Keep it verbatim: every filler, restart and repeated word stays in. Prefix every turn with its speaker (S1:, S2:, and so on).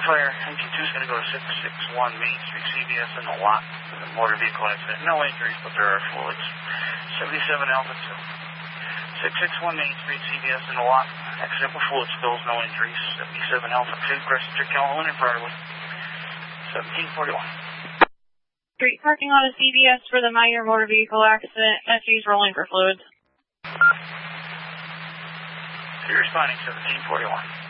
S1: Fire, engine two is going to go to six six one Main Street, C V S in the lot. The motor vehicle accident. No injuries, but there are fluids. seventy-seven Alpha two. six six one Main Street, C V S in the lot. Accident with fluid spills, no injuries. seventy-seven Alpha two, Crescent Calhoun and Farley. seventeen forty-one.
S2: Street parking lot of C V S for the minor motor vehicle accident. S U's rolling for fluids.
S1: You're responding, seventeen forty-one.